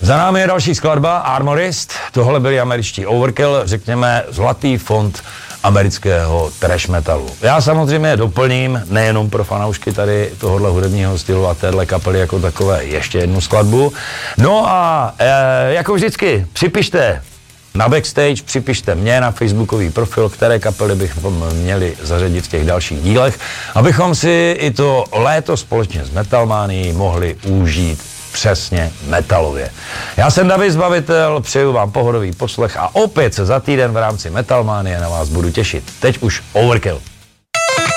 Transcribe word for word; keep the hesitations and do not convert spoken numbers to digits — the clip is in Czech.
Za námi je další skladba, Armorist, tohle byli američtí Overkill, řekněme zlatý fond amerického trash metalu. Já samozřejmě doplním, nejenom pro fanoušky tady tohohle hudebního stylu a téhle kapely jako takové, ještě jednu skladbu. No a e, jako vždycky, připište na backstage, připište mě na facebookový profil, které kapely bychom měli zařadit v těch dalších dílech, abychom si i to léto společně s Metalmanií mohli užít přesně metalově. Já jsem David Zbavitel, přeju vám pohodový poslech a opět se za týden v rámci Metalmanie na vás budu těšit. Teď už Overkill.